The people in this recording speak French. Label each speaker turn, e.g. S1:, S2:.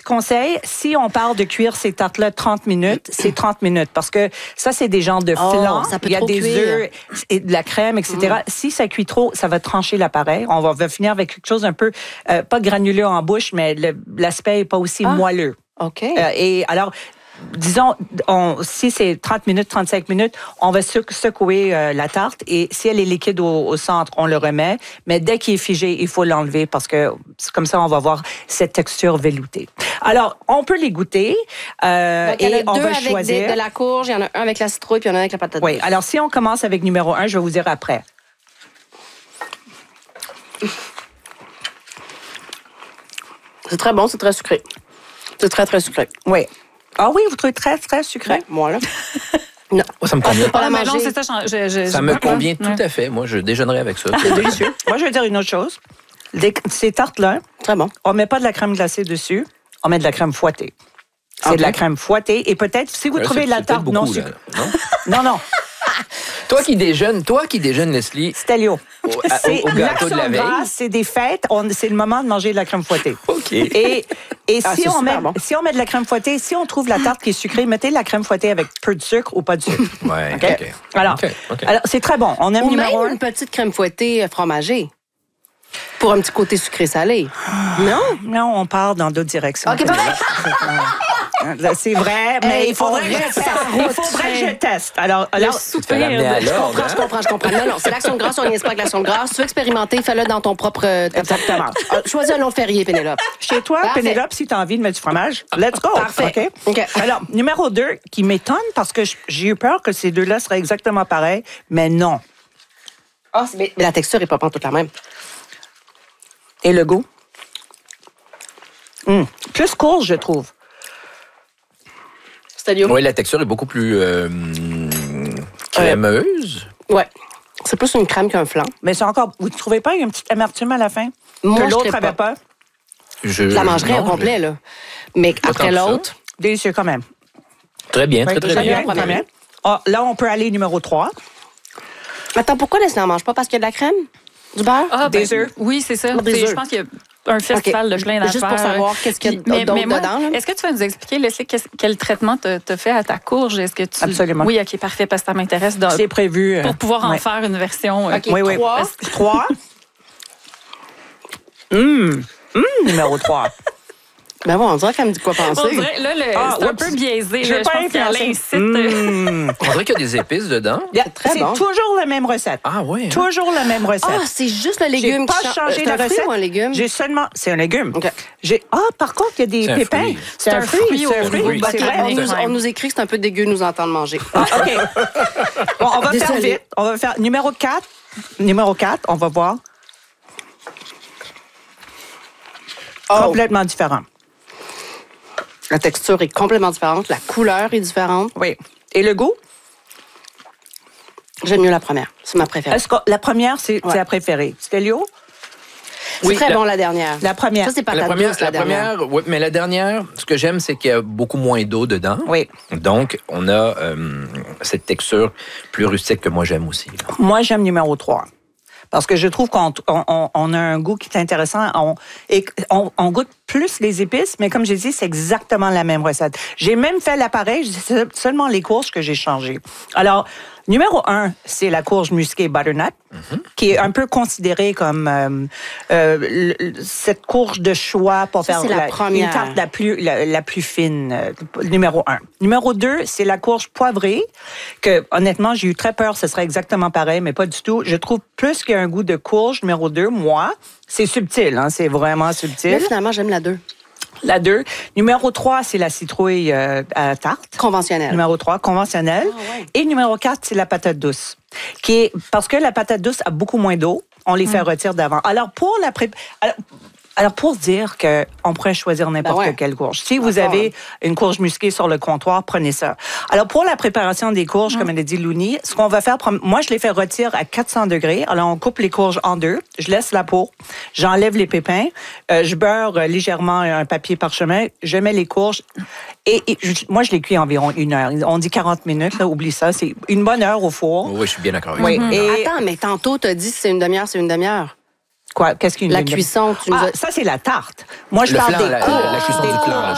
S1: conseil, si on parle de cuire ces tartes-là 30 minutes, c'est 30 minutes. Parce que ça, c'est des genres de flan. Il y a des œufs et de la crème, etc. Si ça cuit trop, ça va trancher l'appareil. On va finir avec quelque chose un peu, pas granuleux en bouche, mais l'aspect n'est pas aussi moelleux.
S2: OK.
S1: Et alors, disons, si c'est 30 minutes, 35 minutes, on va secouer la tarte et si elle est liquide au centre, on le remet. Mais dès qu'il est figé, il faut l'enlever parce que comme ça, on va avoir cette texture veloutée. Alors, on peut les goûter et on va choisir.
S2: Avec de la courge, il y en a un avec la citrouille puis il y en a un avec la patate douce.
S1: Oui, alors si on commence avec numéro 1, je vais vous dire après.
S2: C'est très bon, c'est très sucré. C'est très, très sucré.
S1: Oui. Ah oui, vous trouvez très, très sucré?
S2: Ouais, moi, là. Non.
S3: Ça me convient.
S2: Pas la manger.
S4: Non, c'est ça.
S3: Ça me convient tout à fait. Moi, je déjeunerai avec ça.
S1: C'est délicieux. Moi, je vais dire une autre chose. Ces tartes-là,
S2: très bon.
S1: On ne met pas de la crème glacée dessus, on met de la crème fouettée. C'est de la crème fouettée. Et peut-être, si vous trouvez la tarte non sucrée. Non.
S3: Toi qui déjeunes, Leslie.
S1: Stelio.
S3: Au gâteau de la veille.
S1: C'est des fêtes. C'est le moment de manger de la crème fouettée.
S3: OK.
S1: Et si on met de la crème fouettée, si on trouve la tarte qui est sucrée, mettez de la crème fouettée avec peu de sucre ou pas de sucre.
S3: Ouais,
S1: OK. Alors, c'est très bon. On aime numéro 1.
S2: Une petite crème fouettée fromagée. Pour un petit côté sucré-salé.
S1: Non, on part dans d'autres directions.
S2: OK, pareil.
S1: C'est vrai, mais il faudrait que je teste. Alors
S2: Je comprends. Non, c'est l'action de grâce, on n'y est pas avec l'action de grâce. Si tu veux expérimenter, fais-le dans ton propre...
S1: Exactement.
S2: Choisis un long férié, Pénélope.
S1: Chez toi,
S2: Parfait.
S1: Pénélope, si tu as envie de mettre du fromage, let's go.
S2: Parfait.
S1: OK. Alors, numéro 2, qui m'étonne parce que j'ai eu peur que ces deux-là seraient exactement pareils, mais non.
S2: Mais la texture n'est pas toute la même.
S1: Et le goût? Plus courge, je trouve.
S2: Stelio?
S3: Oui, la texture est beaucoup plus crémeuse.
S2: Ouais. C'est plus une crème qu'un flan.
S1: Mais c'est encore... Vous ne trouvez pas une petite amertume à la fin?
S2: Moi,
S1: que
S2: je
S1: l'autre n'avait pas?
S2: Je la mangerais au complet, là. Mais après l'autre...
S1: Délicieux quand même.
S3: Très bien, très bien.
S1: Très bien. Là, on peut aller numéro 3.
S2: Attends, pourquoi Leslie n'en mange pas? Parce qu'il y a de la crème? Du beurre?
S1: Des œufs?
S4: Oui, c'est ça.
S2: Des œufs.
S4: Je pense qu'il y a un festival de plein d'affaires.
S2: Juste pour savoir qu'est-ce qu'il y a d'autre dedans. Là.
S4: Est-ce que tu vas nous expliquer, Leslie, quel traitement t'as fait à ta courge? Est-ce que tu...
S1: Absolument.
S4: Oui, OK, parfait, parce que ça m'intéresse.
S1: C'est prévu.
S4: Pour pouvoir en faire une version...
S2: OK,
S1: oui. 3. Numéro 3.
S2: Ben bon, on dirait qu'elle me dit quoi penser.
S4: On dirait, là, c'est un peu biaisé. Je pense qu'elle incite.
S3: On dirait qu'il y a des épices dedans.
S1: C'est toujours la même recette.
S3: Ah oui.
S1: Toujours la même recette.
S2: Ah, c'est juste le légume
S1: qui change. J'ai pas changé la recette.
S2: Ou un légume?
S1: J'ai seulement... C'est un légume.
S2: OK.
S1: Par contre, il y a des pépins.
S4: C'est un fruit.
S1: C'est vrai.
S2: On nous écrit que c'est un peu dégueu de nous entendre manger.
S1: OK. Bon, on va faire vite. On va faire numéro 4. Numéro 4, on va voir. Complètement différent.
S2: La texture est complètement différente. La couleur est différente.
S1: Oui. Et le goût?
S2: J'aime mieux la première. C'est ma préférée.
S1: Est-ce que la première, c'est la préférée? Stelio?
S2: C'est très bon, la dernière.
S1: La première.
S2: Ça, c'est pas la dernière.
S3: Oui, mais la dernière, ce que j'aime, c'est qu'il y a beaucoup moins d'eau dedans.
S1: Oui.
S3: Donc, on a cette texture plus rustique que moi, j'aime aussi. Là.
S1: Moi, j'aime numéro 3. Parce que je trouve qu'on a un goût qui est intéressant. On goûte plus les épices, mais comme j'ai dit, c'est exactement la même recette. J'ai même fait l'appareil, c'est seulement les courges que j'ai changées. Alors, numéro 1, c'est la courge musquée butternut, qui est un peu considérée comme cette courge de choix pour faire une tarte la plus fine, numéro 1. Numéro 2, c'est la courge poivrée, que honnêtement, j'ai eu très peur, ce serait exactement pareil, mais pas du tout. Je trouve plus qu'il y a un goût de courge, numéro 2, moi. C'est subtil, hein, c'est vraiment subtil.
S2: Mais finalement, j'aime la 2.
S1: La 2. Numéro 3, c'est la citrouille à tarte.
S2: Conventionnelle.
S1: Numéro 3, conventionnelle.
S2: Ah, ouais.
S1: Et numéro 4, c'est la patate douce. Parce que la patate douce a beaucoup moins d'eau, on les fait retirer d'avant. Alors, pour dire qu'on pourrait choisir n'importe quelle courge. Si vous avez une courge musquée sur le comptoir, prenez ça. Alors, pour la préparation des courges, comme elle a dit Louni, ce qu'on va faire, moi, je les fais retirer à 400 degrés. Alors, on coupe les courges en deux. Je laisse la peau. J'enlève les pépins. Je beurre légèrement un papier parchemin. Je mets les courges. Moi, je les cuis environ 1 heure. On dit 40 minutes. Là, oublie ça. C'est une bonne heure au four.
S3: Oui, je suis bien d'accord avec
S1: ça.
S2: Attends, mais tantôt, tu as dit si c'est une demi-heure, c'est une demi-heure.
S1: Quoi? Qu'est-ce qu'une
S2: La cuisson, tu nous as...
S1: Ça, c'est la tarte. Moi, je parle des courges.
S3: La cuisson du flan.